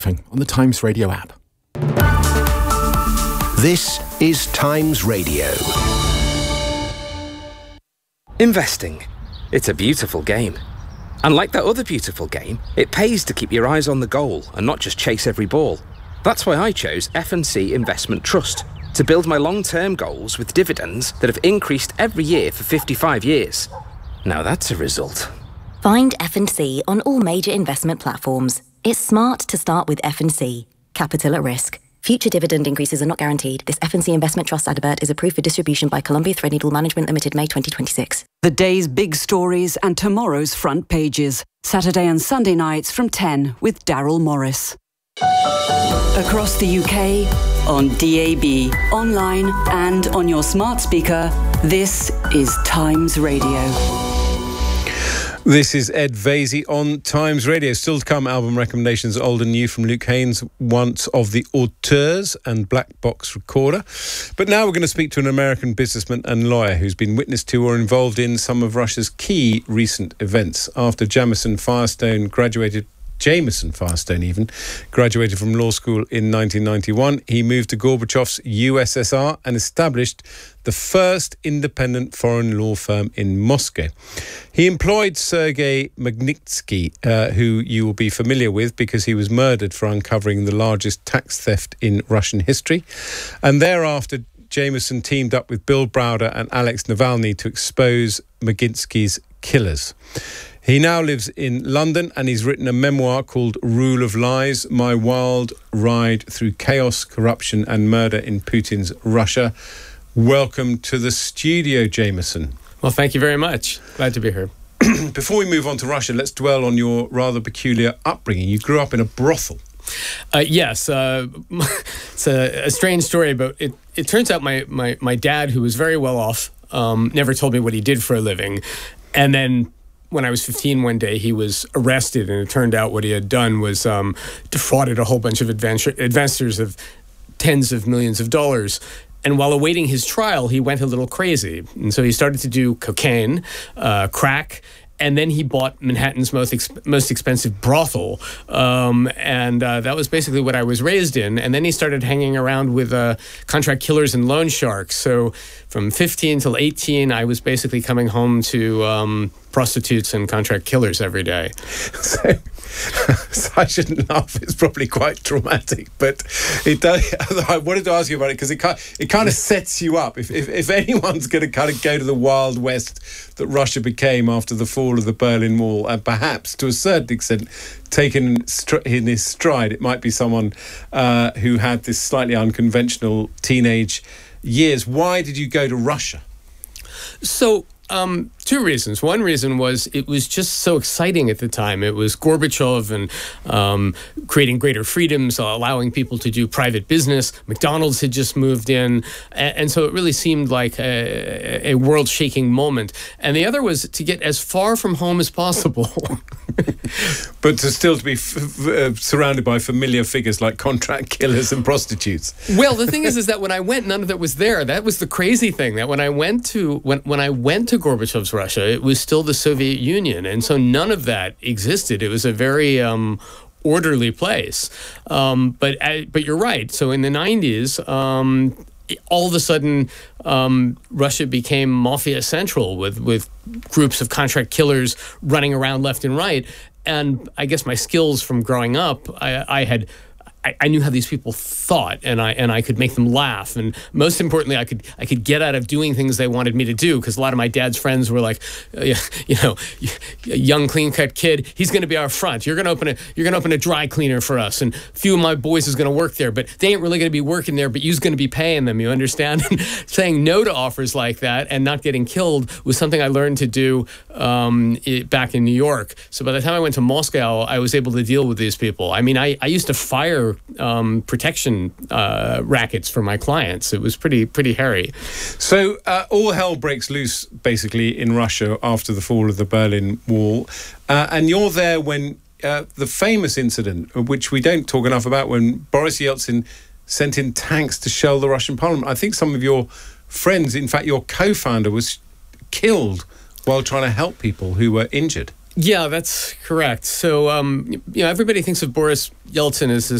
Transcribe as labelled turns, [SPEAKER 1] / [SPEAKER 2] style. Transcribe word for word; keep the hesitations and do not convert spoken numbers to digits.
[SPEAKER 1] on the Times Radio app.
[SPEAKER 2] This is Times Radio.
[SPEAKER 3] Investing. It's a beautiful game. And like that other beautiful game, it pays to keep your eyes on the goal and not just chase every ball. That's why I chose F and C Investment Trust to build my long-term goals with dividends that have increased every year for fifty-five years. Now that's a result.
[SPEAKER 4] Find F and C on all major investment platforms. It's smart to start with F and C. Capital at risk. Future dividend increases are not guaranteed. This F and C Investment Trust advert is approved for distribution by Columbia Threadneedle Management Limited, May twenty twenty-six.
[SPEAKER 5] The day's big stories and tomorrow's front pages. Saturday and Sunday nights from ten with Daryl Morris. Across the U K, on D A B, online and on your smart speaker, this is Times Radio.
[SPEAKER 6] This is Ed Vasey on Times Radio. Still to come, album recommendations, old and new, from Luke Haynes, once of the Auteurs and Black Box Recorder. But now we're going to speak to an American businessman and lawyer who's been witness to or involved in some of Russia's key recent events. After Jamison Firestone graduated Jameson Firestone even, graduated from law school in nineteen ninety-one. He moved to Gorbachev's U S S R and established the first independent foreign law firm in Moscow. He employed Sergei Magnitsky, uh, who you will be familiar with because he was murdered for uncovering the largest tax theft in Russian history. And thereafter, Jameson teamed up with Bill Browder and Alex Navalny to expose Magnitsky's killers. He now lives in London and he's written a memoir called Rule of Lies, My Wild Ride Through Chaos, Corruption and Murder in Putin's Russia. Welcome to the studio, Jameson.
[SPEAKER 7] Well, thank you very much. Glad to be here.
[SPEAKER 6] Before we move on to Russia, let's dwell on your rather peculiar upbringing. You grew up in a brothel.
[SPEAKER 7] Uh, yes, uh, it's a, a strange story, but it, it turns out my, my, my dad, who was very well off, um, never told me what he did for a living. And then when I was fifteen one day, he was arrested, and it turned out what he had done was um, defrauded a whole bunch of adventure, investors of tens of millions of dollars. And while awaiting his trial, he went a little crazy. And so he started to do cocaine, uh, crack, and then he bought Manhattan's most exp- most expensive brothel. Um, and uh, that was basically what I was raised in. And then he started hanging around with uh, contract killers and loan sharks. So from fifteen till eighteen, I was basically coming home to um, prostitutes and contract killers every day.
[SPEAKER 6] So, so I shouldn't laugh. It's probably quite traumatic, but it does. I wanted to ask you about it because it kind it kind of sets you up. If if, if anyone's going to kind of go to the Wild West that Russia became after the fall of the Berlin Wall, and perhaps to a certain extent taken in his stride, it might be someone uh, who had this slightly unconventional teenage years. Why did you go to Russia?
[SPEAKER 7] So, um, two reasons. One reason was it was just so exciting at the time. It was Gorbachev and um, creating greater freedoms, uh, allowing people to do private business. McDonald's had just moved in. And, and so it really seemed like a, a world-shaking moment. And the other was to get as far from home as possible.
[SPEAKER 6] But to still to be f- f- uh, surrounded by familiar figures like contract killers and prostitutes.
[SPEAKER 7] Well, the thing is, is that when I went, none of that was there. That was the crazy thing. That when I went to when when I went to Gorbachev's Russia, it was still the Soviet Union, and so none of that existed. It was a very um, orderly place. Um, but uh, but you're right. So in the nineties. Um, all of a sudden, um, Russia became mafia central with, with groups of contract killers running around left and right. And I guess my skills from growing up, I, I had... I, I knew how these people thought, and I and I could make them laugh, and most importantly, I could I could get out of doing things they wanted me to do. Because a lot of my dad's friends were like, uh, you know, a young clean cut kid, he's going to be our front. You're going to open a you're going to open a dry cleaner for us, and a few of my boys is going to work there, but they ain't really going to be working there. But you's going to be paying them. You understand? And saying no to offers like that and not getting killed was something I learned to do um, it, back in New York. So by the time I went to Moscow, I was able to deal with these people. I mean, I, I used to fire Um, protection uh, rackets for my clients. It was pretty pretty hairy.
[SPEAKER 6] So uh, all hell breaks loose basically in Russia after the fall of the Berlin Wall, uh, and you're there when uh, the famous incident, which we don't talk enough about, when Boris Yeltsin sent in tanks to shell the Russian parliament. I think some of your friends, in fact your co-founder, was killed while trying to help people who were injured.
[SPEAKER 7] Yeah, that's correct. So, um, you know, everybody thinks of Boris Yeltsin as this